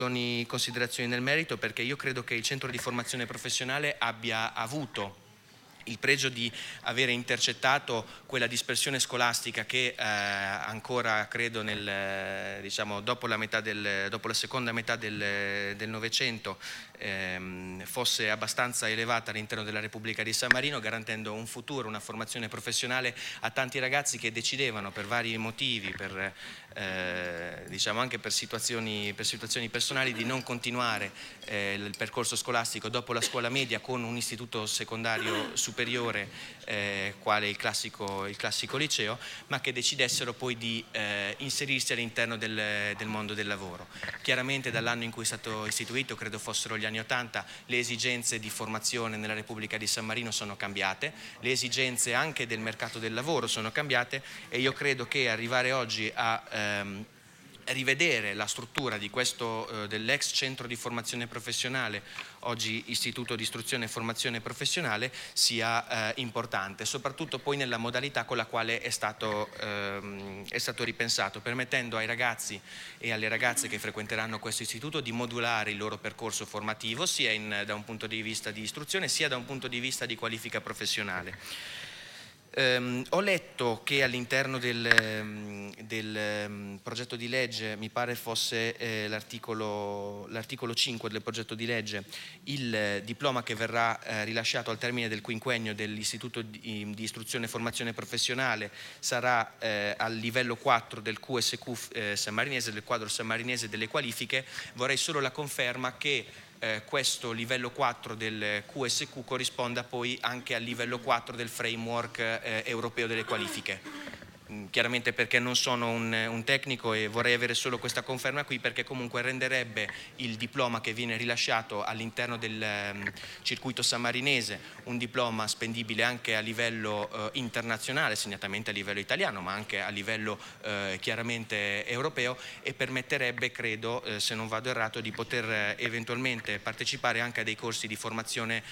considerazioni nel merito, perché io credo che il centro di formazione professionale abbia avuto il pregio di avere intercettato quella dispersione scolastica che ancora credo dopo la seconda metà del Novecento fosse abbastanza elevata all'interno della Repubblica di San Marino, garantendo un futuro, una formazione professionale a tanti ragazzi che decidevano per vari motivi, anche per situazioni personali, di non continuare il percorso scolastico dopo la scuola media con un istituto secondario superiore quale il classico liceo, ma che decidessero poi di inserirsi all'interno del mondo del lavoro. Chiaramente dall'anno in cui è stato istituito, credo fossero gli anni '80, le esigenze di formazione nella Repubblica di San Marino sono cambiate, le esigenze anche del mercato del lavoro sono cambiate, e io credo che arrivare oggi a rivedere la struttura di dell'ex centro di formazione professionale, oggi Istituto di Istruzione e Formazione Professionale, sia importante, soprattutto poi nella modalità con la quale è stato ripensato, permettendo ai ragazzi e alle ragazze che frequenteranno questo istituto di modulare il loro percorso formativo sia da un punto di vista di istruzione sia da un punto di vista di qualifica professionale. Ho letto che all'interno del progetto di legge, mi pare fosse l'articolo 5 del progetto di legge, il diploma che verrà rilasciato al termine del quinquennio dell'Istituto di Istruzione e Formazione Professionale sarà al livello 4 del QSQ sammarinese, del quadro sammarinese delle qualifiche. Vorrei solo la conferma che questo livello 4 del QSQ corrisponda poi anche al livello 4 del framework europeo delle qualifiche. Chiaramente perché non sono un tecnico e vorrei avere solo questa conferma qui, perché comunque renderebbe il diploma che viene rilasciato all'interno del circuito sammarinese un diploma spendibile anche a livello internazionale, segnatamente a livello italiano, ma anche a livello chiaramente europeo, e permetterebbe, credo, se non vado errato, di poter eventualmente partecipare anche a dei corsi di formazione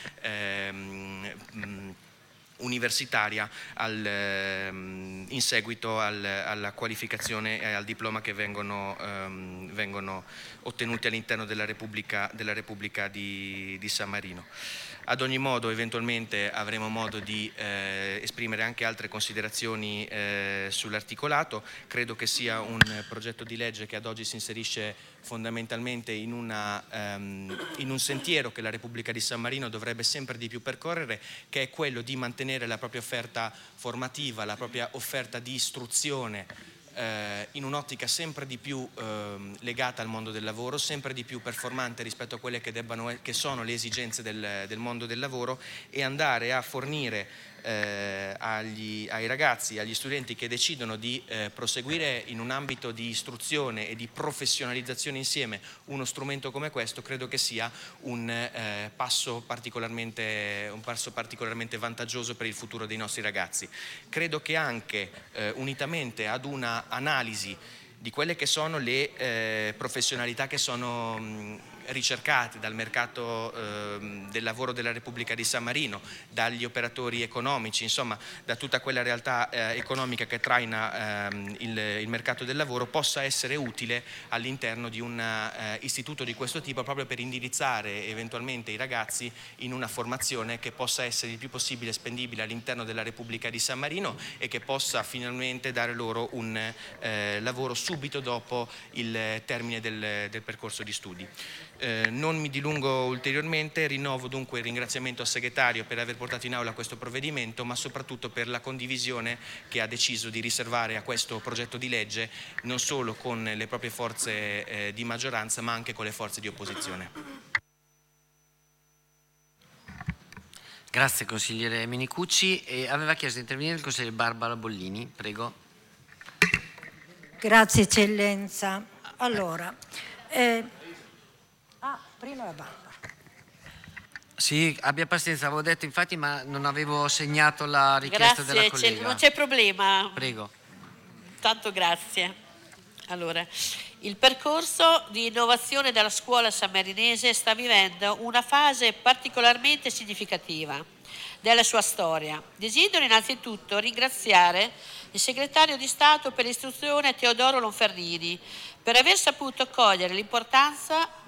universitaria in seguito alla qualificazione e al diploma che vengono ottenuti all'interno della Repubblica di San Marino. Ad ogni modo, eventualmente avremo modo di esprimere anche altre considerazioni sull'articolato. Credo che sia un progetto di legge che ad oggi si inserisce fondamentalmente in un sentiero che la Repubblica di San Marino dovrebbe sempre di più percorrere, che è quello di mantenere la propria offerta formativa, la propria offerta di istruzione in un'ottica sempre di più legata al mondo del lavoro, sempre di più performante rispetto a quelle che sono le esigenze del mondo del lavoro, e andare a fornire ai ragazzi, agli studenti che decidono di proseguire in un ambito di istruzione e di professionalizzazione insieme uno strumento come questo. Credo che sia un passo particolarmente vantaggioso per il futuro dei nostri ragazzi. Credo che anche unitamente ad una analisi di quelle che sono le professionalità che sono ricercate dal mercato del lavoro della Repubblica di San Marino, dagli operatori economici, insomma da tutta quella realtà economica che traina il mercato del lavoro, possa essere utile all'interno di un istituto di questo tipo, proprio per indirizzare eventualmente i ragazzi in una formazione che possa essere il più possibile spendibile all'interno della Repubblica di San Marino e che possa finalmente dare loro un lavoro subito dopo il termine del percorso di studi. Non mi dilungo ulteriormente, rinnovo dunque il ringraziamento al segretario per aver portato in aula questo provvedimento, ma soprattutto per la condivisione che ha deciso di riservare a questo progetto di legge, non solo con le proprie forze di maggioranza, ma anche con le forze di opposizione. Grazie consigliere Minicucci. Aveva chiesto di intervenire il consigliere Barbara Bollini, prego. Grazie eccellenza. Allora, prima la Barbara. Sì, abbia pazienza, avevo detto infatti, ma non avevo segnato la richiesta della collega. Non c'è problema. Prego. Tanto grazie. Allora, Il percorso di innovazione della scuola sammarinese sta vivendo una fase particolarmente significativa della sua storia. Desidero innanzitutto ringraziare il segretario di Stato per l'istruzione Teodoro Lonfernini per aver saputo cogliere l'importanza